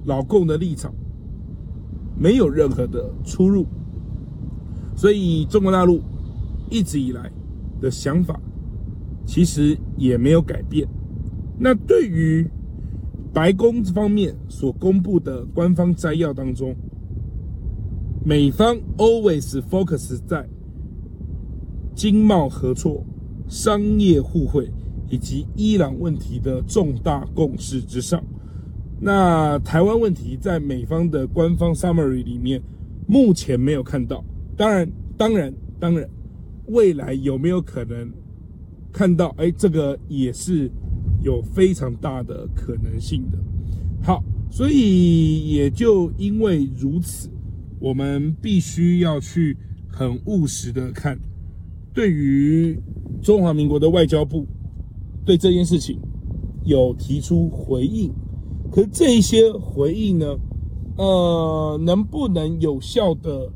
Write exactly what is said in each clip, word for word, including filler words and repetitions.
老共的立场没有任何的出入，所以中国大陆一直以来的想法其实也没有改变。那对于白宫方面所公布的官方摘要当中，美方 always focus 在经贸合作、商业互惠以及伊朗问题的重大共识之上。那台湾问题在美方的官方 summary 里面目前没有看到，当然当然当然未来有没有可能看到，哎，这个也是有非常大的可能性的。好，所以也就因为如此，我们必须要去很务实的看，对于中华民国的外交部对这件事情有提出回应，可是这一些回应呢，呃，能不能有效的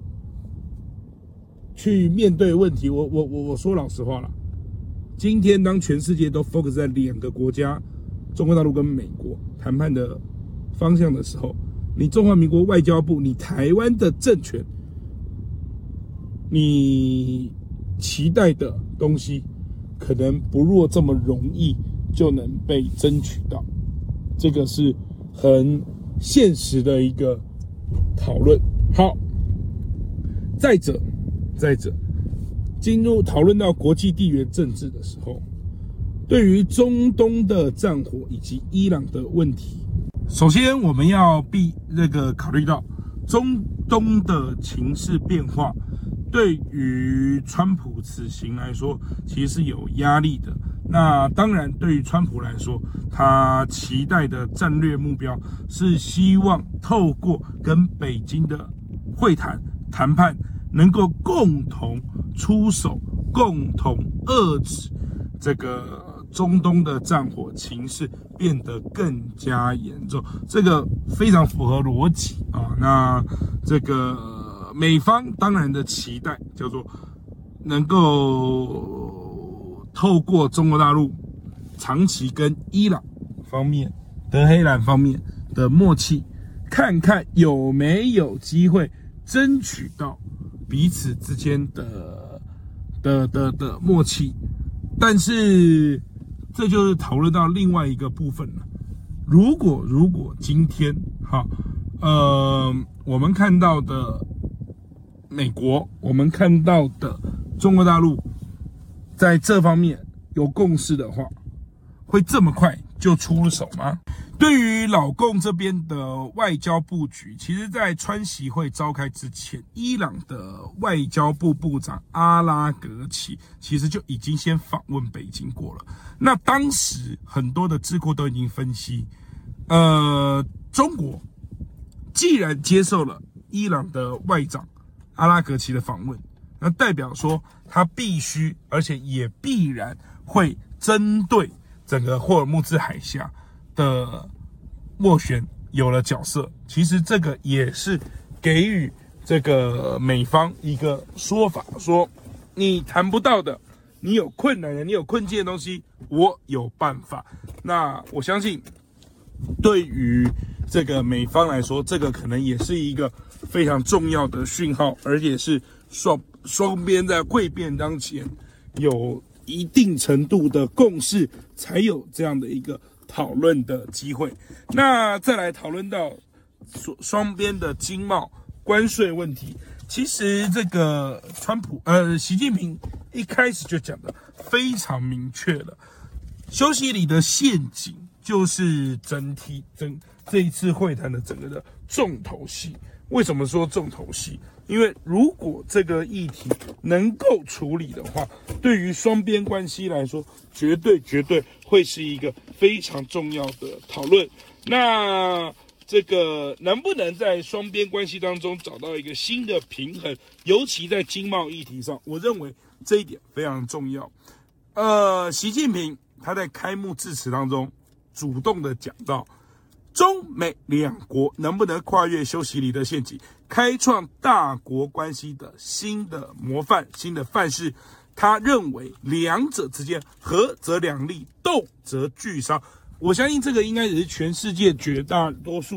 去面对问题？我我我我说老实话了，今天当全世界都 focus 在两个国家，中国大陆跟美国谈判的方向的时候，你中华民国外交部，你台湾的政权，你期待的东西，可能不若这么容易就能被争取到，这个是很现实的一个讨论。好，再者，再者，进入讨论到国际地缘政治的时候，对于中东的战火以及伊朗的问题，首先我们要必那个考虑到中东的情势变化，对于川普此行来说，其实是有压力的。那当然，对于川普来说，他期待的战略目标是希望透过跟北京的会谈谈判，能够共同出手，共同遏制这个中东的战火情势变得更加严重，这个非常符合逻辑啊。那这个美方当然的期待叫做能够透过中国大陆长期跟伊朗方面、德黑兰方面的默契，看看有没有机会争取到彼此之间的的的的默契。但是这就是讨论到另外一个部分了。如果如果今天哈呃我们看到的美国，我们看到的中国大陆在这方面有共识的话，会这么快就出了手吗？对于老共这边的外交布局，其实在川习会召开之前，伊朗的外交部部长阿拉格齐其实就已经先访问北京过了。那当时很多的智库都已经分析，呃，中国既然接受了伊朗的外长阿拉格齐的访问，那代表说他必须，而且也必然会针对整个霍尔木兹海峡的斡旋有了角色。其实这个也是给予这个美方一个说法，说你谈不到的，你有困难的，你有困境的东西，我有办法。那我相信对于这个美方来说，这个可能也是一个非常重要的讯号，而且是双双边在会辩当前有一定程度的共识，才有这样的一个讨论的机会。那再来讨论到双边的经贸关税问题，其实这个川普呃习近平一开始就讲的非常明确了，修昔里的陷阱就是整体整这一次会谈的整个的重头戏。为什么说重头戏？因为如果这个议题能够处理的话，对于双边关系来说，绝对绝对会是一个非常重要的讨论。那这个能不能在双边关系当中找到一个新的平衡，尤其在经贸议题上，我认为这一点非常重要。呃，习近平他在开幕致辞当中主动的讲到，中美两国能不能跨越修昔里的陷阱，开创大国关系的新的模范、新的范式。他认为两者之间合则两利，斗则俱伤。我相信这个应该也是全世界绝大多数